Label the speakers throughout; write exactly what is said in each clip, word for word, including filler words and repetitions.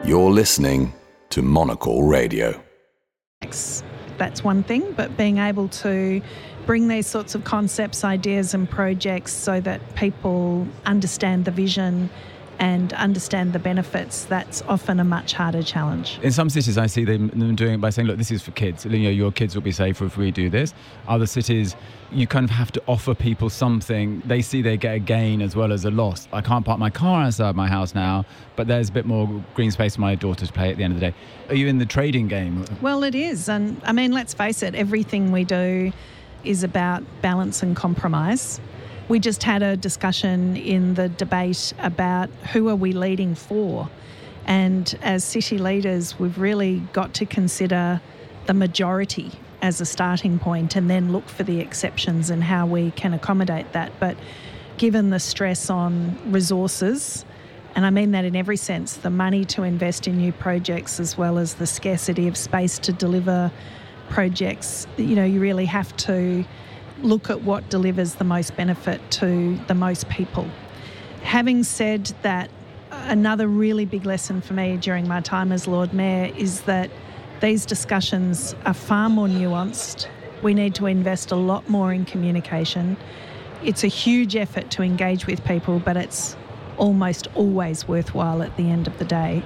Speaker 1: You're listening to Monocle Radio.
Speaker 2: That's one thing, but being able to bring these sorts of concepts, ideas and projects so that people understand the vision and understand the benefits, that's often a much harder challenge.
Speaker 3: In some cities, I see them, them doing it by saying, look, this is for kids. You know, your kids will be safer if we do this. Other cities, you kind of have to offer people something. They see they get a gain as well as a loss. I can't park my car outside my house now, but there's a bit more green space for my daughter to play at the end of the day. Are you in the trading game?
Speaker 2: Well, it is. And I mean, let's face it, everything we do is about balance and compromise. We just had a discussion in the debate about who are we leading for. And as city leaders, we've really got to consider the majority as a starting point and then look for the exceptions and how we can accommodate that. But given the stress on resources, and I mean that in every sense, the money to invest in new projects as well as the scarcity of space to deliver projects, you know, you really have to look at what delivers the most benefit to the most people. Having said that, another really big lesson for me during my time as Lord Mayor is that these discussions are far more nuanced. We need to invest a lot more in communication. It's a huge effort to engage with people, but it's almost always worthwhile at the end of the day.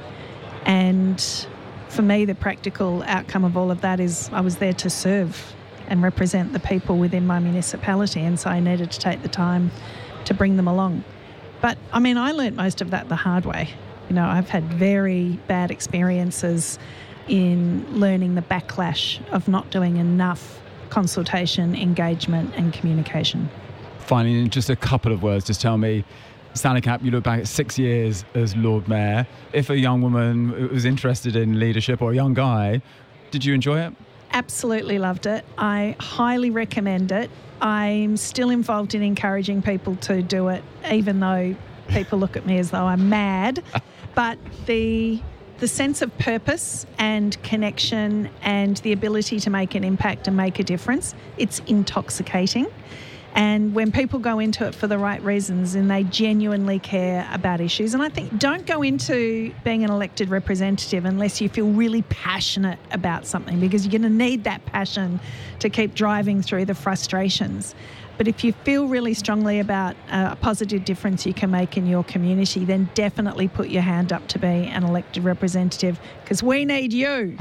Speaker 2: And for me, the practical outcome of all of that is I was there to serve and represent the people within my municipality, and so I needed to take the time to bring them along. But, I mean, I learnt most of that the hard way. You know, I've had very bad experiences in learning the backlash of not doing enough consultation, engagement and communication.
Speaker 3: Finally, in just a couple of words, just tell me, Sally Capp, you look back at six years as Lord Mayor. If a young woman was interested in leadership, or a young guy, did you enjoy it?
Speaker 2: Absolutely loved it. I highly recommend it. I'm still involved in encouraging people to do it, even though people look at me as though I'm mad. But the the sense of purpose and connection and the ability to make an impact and make a difference, it's intoxicating. And when people go into it for the right reasons and they genuinely care about issues, and I think don't go into being an elected representative unless you feel really passionate about something, because you're going to need that passion to keep driving through the frustrations. But if you feel really strongly about a positive difference you can make in your community, then definitely put your hand up to be an elected representative, because we need you.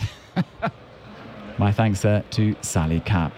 Speaker 3: My thanks there to Sally Capp.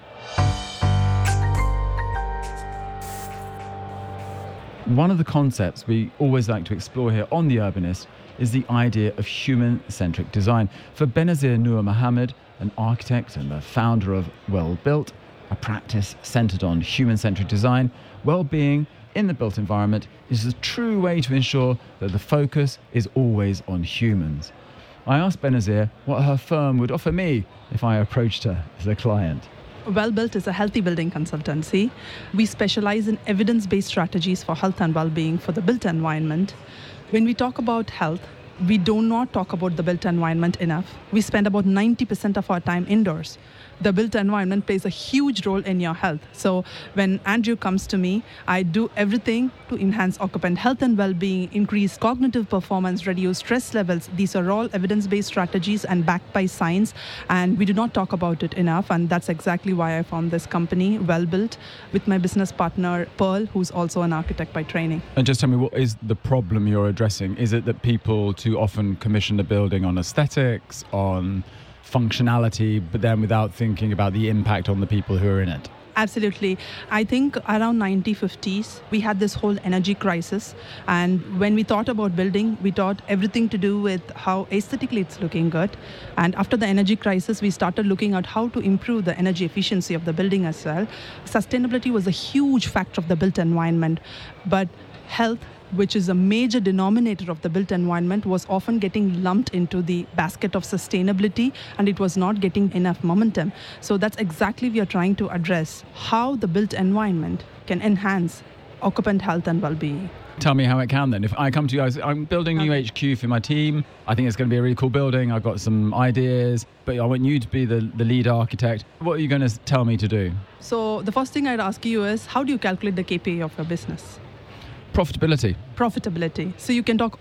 Speaker 3: One of the concepts we always like to explore here on The Urbanist is the idea of human-centric design. For Benazir Noor Mohammed, an architect and the founder of Well Built, a practice centred on human-centric design, well-being in the built environment is the true way to ensure that the focus is always on humans. I asked Benazir what her firm would offer me if I approached her as a client.
Speaker 4: Well Built is a healthy building consultancy. We specialize in evidence-based strategies for health and well-being for the built environment. When we talk about health, we do not talk about the built environment enough. We spend about ninety percent of our time indoors. The built environment plays a huge role in your health. So when Andrew comes to me, I do everything to enhance occupant health and well-being, increase cognitive performance, reduce stress levels. These are all evidence-based strategies and backed by science, and we do not talk about it enough, and that's exactly why I found this company, Well Built, with my business partner, Pearl, who's also an architect by training.
Speaker 3: And just tell me, what is the problem you're addressing? Is it that people too often commission the building on aesthetics, on functionality, but then without thinking about the impact on the people who are in it?
Speaker 4: Absolutely. I think around nineteen fifties, we had this whole energy crisis. And when we thought about building, we thought everything to do with how aesthetically it's looking good. And after the energy crisis, we started looking at how to improve the energy efficiency of the building as well. Sustainability was a huge factor of the built environment. But health, which is a major denominator of the built environment, was often getting lumped into the basket of sustainability, and it was not getting enough momentum. So that's exactly what we are trying to address, how the built environment can enhance occupant health and well-being.
Speaker 3: Tell me how it can then. If I come to you, I was, I'm building a new H Q for my team. I think it's going to be a really cool building. I've got some ideas, but I want you to be the, the lead architect. What are you going to tell me to do?
Speaker 4: So the first thing I'd ask you is, how do you calculate the K P I of your business?
Speaker 3: Profitability.
Speaker 4: Profitability. So you can talk